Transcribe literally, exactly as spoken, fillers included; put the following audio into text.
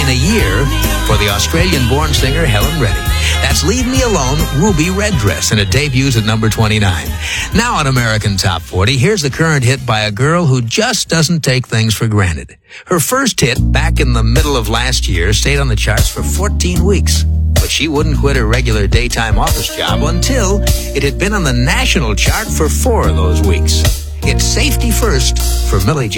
in a year for the Australian-born singer Helen Reddy. That's Leave Me Alone, Ruby Red Dress, and it debuts at number twenty-nine. Now on American Top forty, here's the current hit by a girl who just doesn't take things for granted. Her first hit, back in the middle of last year, stayed on the charts for fourteen weeks. But she wouldn't quit her regular daytime office job until it had been on the national chart for four of those weeks. It's Safety First for Millie Jackson.